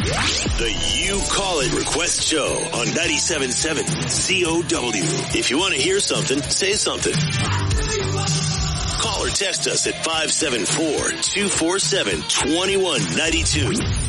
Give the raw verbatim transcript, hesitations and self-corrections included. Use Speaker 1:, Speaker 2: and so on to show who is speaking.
Speaker 1: The You Call It Request Show on ninety-seven point seven C O W. If you want to hear something, say something. Call or text us at five seven four, two four seven, two one nine two.